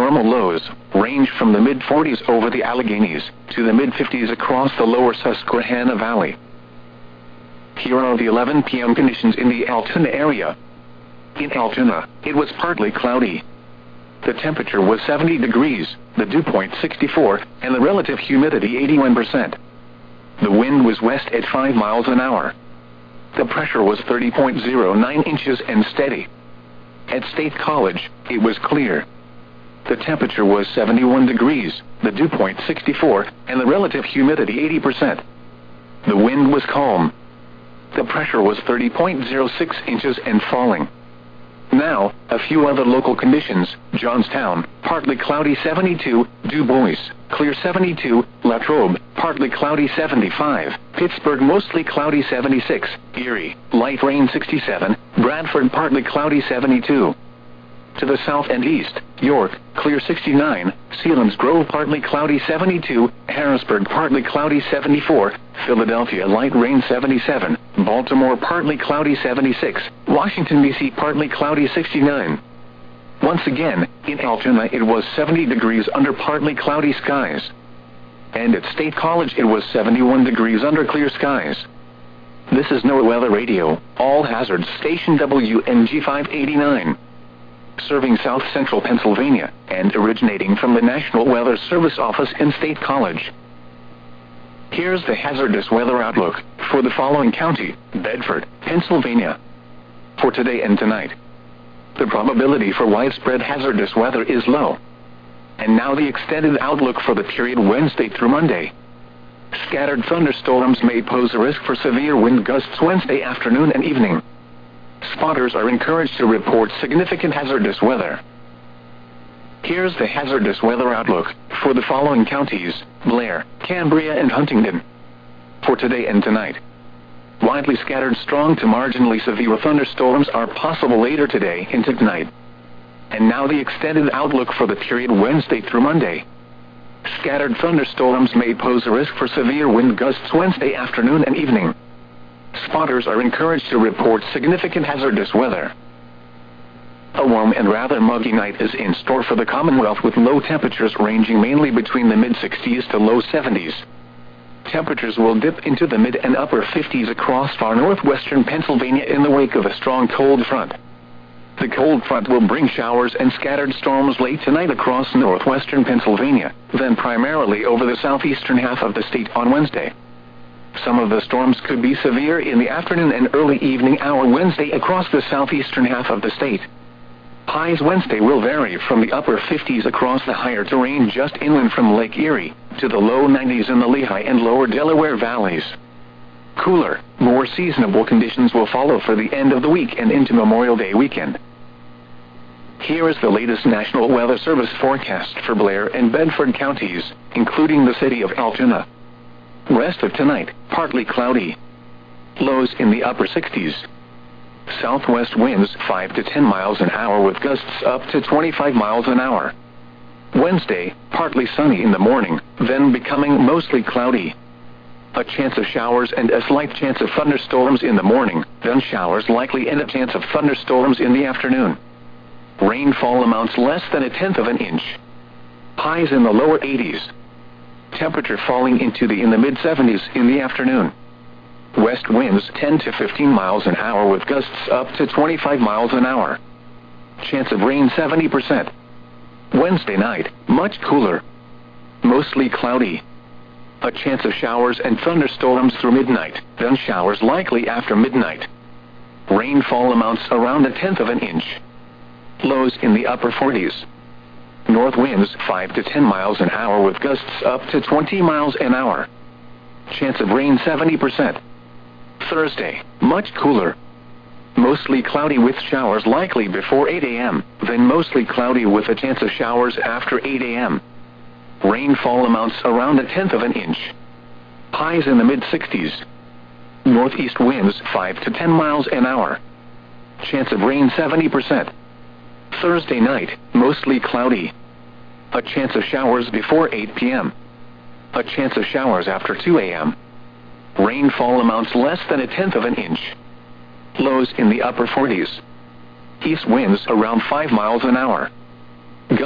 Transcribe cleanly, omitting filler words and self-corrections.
normal lows range from the mid-40s over the Alleghenies to the mid-50s across the lower Susquehanna Valley. Here are the 11 p.m. conditions in the Altoona area. In Altoona, it was partly cloudy. The temperature was 70 degrees, the dew point 64, and the relative humidity 81%. The wind was west at 5 miles an hour. The pressure was 30.09 inches and steady. At State College, it was clear. The temperature was 71 degrees, the dew point 64, and the relative humidity 80%. The wind was calm. The pressure was 30.06 inches and falling. Now, a few other local conditions. Johnstown, partly cloudy 72, Du Bois, clear 72, Latrobe, partly cloudy 75, Pittsburgh mostly cloudy 76, Erie, light rain 67, Bradford partly cloudy 72. To the south and east, York, clear 69, Selinsgrove partly cloudy 72, Harrisburg partly cloudy 74, Philadelphia light rain 77, Baltimore partly cloudy 76, Washington, D.C. partly cloudy 69. Once again, in Altoona it was 70 degrees under partly cloudy skies. And at State College it was 71 degrees under clear skies. This is NOAA Weather Radio, all hazards station WNG 589. Serving South Central Pennsylvania, and originating from the National Weather Service office in State College. Here's the hazardous weather outlook for the following county: Bedford, Pennsylvania. For today and tonight, the probability for widespread hazardous weather is low. And now the extended outlook for the period Wednesday through Monday. Scattered thunderstorms may pose a risk for severe wind gusts Wednesday afternoon and evening. Spotters are encouraged to report significant hazardous weather. Here's the hazardous weather outlook for the following counties: Blair, Cambria, and Huntingdon. For today and tonight, widely scattered strong to marginally severe thunderstorms are possible later today into tonight. And now the extended outlook for the period Wednesday through Monday. Scattered thunderstorms may pose a risk for severe wind gusts Wednesday afternoon and evening. Spotters are encouraged to report significant hazardous weather. A warm and rather muggy night is in store for the Commonwealth, with low temperatures ranging mainly between the mid-60s to low 70s. Temperatures will dip into the mid and upper 50s across far northwestern Pennsylvania in the wake of a strong cold front. The cold front will bring showers and scattered storms late tonight across northwestern Pennsylvania, then primarily over the southeastern half of the state on Wednesday. Some of the storms could be severe in the afternoon and early evening hour Wednesday across the southeastern half of the state. Highs Wednesday will vary from the upper 50s across the higher terrain just inland from Lake Erie to the low 90s in the Lehigh and lower Delaware valleys. Cooler, more seasonable conditions will follow for the end of the week and into Memorial Day weekend. Here is the latest National Weather Service forecast for Blair and Bedford counties, including the city of Altoona. Rest of tonight, partly cloudy. Lows in the upper 60s. Southwest winds 5 to 10 miles an hour with gusts up to 25 miles an hour. Wednesday, partly sunny in the morning, then becoming mostly cloudy. A chance of showers and a slight chance of thunderstorms in the morning, then showers likely and a chance of thunderstorms in the afternoon. Rainfall amounts less than 1/10 of an inch. Highs in the lower 80s. Temperature falling into the mid-70s in the afternoon. West winds 10 to 15 miles an hour with gusts up to 25 miles an hour. Chance of rain 70%. Wednesday night, much cooler. Mostly cloudy. A chance of showers and thunderstorms through midnight, then showers likely after midnight. Rainfall amounts around 1/10 of an inch. Lows in the upper 40s. North winds 5 to 10 miles an hour with gusts up to 20 miles an hour. Chance of rain 70%. Thursday, much cooler. Mostly cloudy with showers likely before 8 a.m., then mostly cloudy with a chance of showers after 8 a.m. Rainfall amounts around 1/10 of an inch. Highs in the mid-60s. Northeast winds 5 to 10 miles an hour. Chance of rain 70%. Thursday night, mostly cloudy. A chance of showers before 8 p.m. A chance of showers after 2 a.m. Rainfall amounts less than 1/10 of an inch. Lows in the upper 40s. East winds around 5 miles an hour.